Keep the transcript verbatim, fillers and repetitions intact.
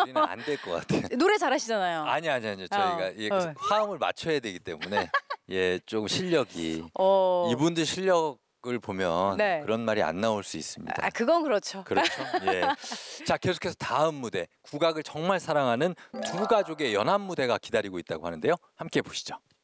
우리는 안 될 것 같아요. 노래 잘하시잖아요. 아니 아니 아니 저희가 어. 예, 어. 화음을 맞춰야 되기 때문에 예, 조금 실력이 어. 이분들 실력을 보면 네. 그런 말이 안 나올 수 있습니다. 아, 그건 그렇죠. 그렇죠. 예. 자, 계속해서 다음 무대 국악을 정말 사랑하는 두 가족의 연합 무대가 기다리고 있다고 하는데요. 함께 보시죠.